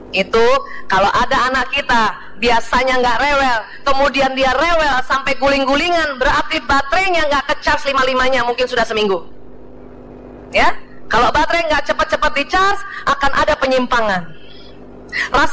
Itu kalau ada anak kita biasanya nggak rewel, kemudian dia rewel sampai guling-gulingan, berarti baterainya nggak kecas 5-5-nya, mungkin sudah seminggu. Ya, kalau baterai nggak cepat-cepat dicas, akan ada penyimpangan.